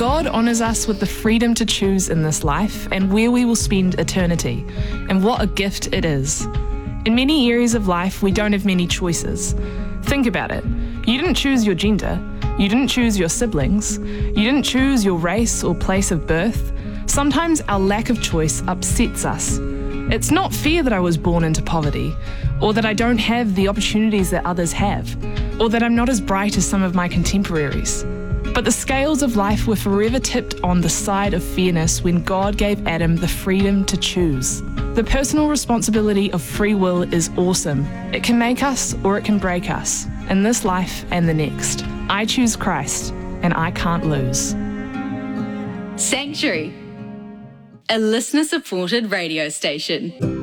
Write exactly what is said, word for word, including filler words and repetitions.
God honours us with the freedom to choose in this life and where we will spend eternity, and what a gift it is. In many areas of life, we don't have many choices. Think about it. You didn't choose your gender. You didn't choose your siblings. You didn't choose your race or place of birth. Sometimes our lack of choice upsets us. It's not fear that I was born into poverty, or that I don't have the opportunities that others have, or that I'm not as bright as some of my contemporaries. But the scales of life were forever tipped on the side of fairness when God gave Adam the freedom to choose. The personal responsibility of free will is awesome. It can make us or it can break us, in this life and the next. I choose Christ, and I can't lose. Sanctuary, a listener-supported radio station.